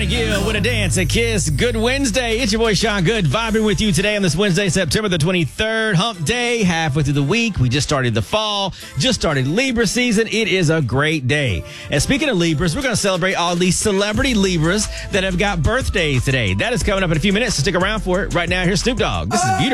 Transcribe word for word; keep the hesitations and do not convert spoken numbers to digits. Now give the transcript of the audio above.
Johnny Gill with a dance, a kiss. Good Wednesday. It's your boy Sean Good vibing with you today on this Wednesday, September the twenty-third. Hump day, halfway through the week. We just started the fall, just started Libra season. It is a great day. And speaking of Libras, we're going to celebrate all these celebrity Libras that have got birthdays today. That is coming up in a few minutes, so stick around for it. Right now, here's Snoop Dogg. This is beautiful.